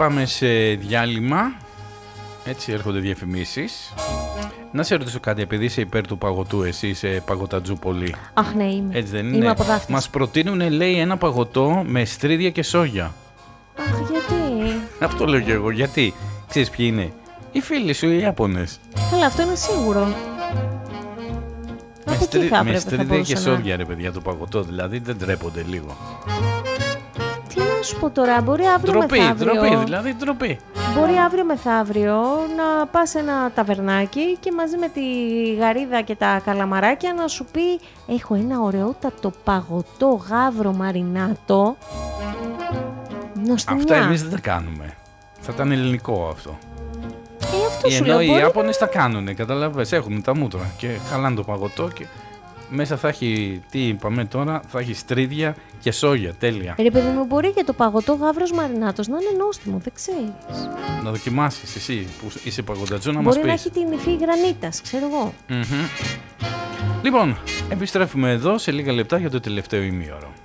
πάμε σε διάλειμμα. Έτσι έρχονται διαφημίσεις. Να σε ρωτήσω κάτι, επειδή είσαι υπέρ του παγωτού, εσύ είσαι παγωτατζού πολύ. Αχ, ναι, είμαι. Έτσι δεν είμαι είναι? από δάφτης. Μας προτείνουν, λέει, ένα παγωτό με στρίδια και σόγια. Αχ, γιατί? Αυτό λέω και εγώ. Γιατί? Ξέρεις ποιοι είναι? Οι φίλοι σου, οι Ιάπωνες. Καλά, αυτό είναι σίγουρο. Από εκεί θα Με έπρεπε, στρίδια και σόγια, ρε παιδιά, το παγωτό. Δηλαδή δεν τρέπονται λίγο. Τι να σου πω τώρα, μπορεί αύριο μεθαύριο. Ντροπή, δηλαδή ντροπή. Μπορεί αύριο μεθαύριο να πας σε ένα ταβερνάκι και μαζί με τη γαρίδα και τα καλαμαράκια να σου πει έχω ένα ωραιότατο παγωτό γάβρο μαρινάτο. Νοστιμιά. Αυτά εμείς δεν τα κάνουμε. Θα ήταν ελληνικό αυτό. Αυτό σου Ενώ λέω, οι μπορεί Ιάπωνες τα κάνουνε, καταλαβαίνεις, έχουν τα μούτρα και χαλάνε το παγωτό και μέσα θα έχει, τι είπαμε τώρα, θα έχει στρίδια και σόγια, τέλεια. Ρε παιδί μου, μπορεί και το παγωτό γάβρος μαρινάτος να είναι νόστιμο, δεν ξέρεις. Να δοκιμάσεις εσύ που είσαι παγωτατζού να μας Μπορεί πεις. να έχει την υφή γρανίτας, ξέρω εγώ. Λοιπόν, επιστρέφουμε εδώ σε λίγα λεπτά για το τελευταίο ημίωρο.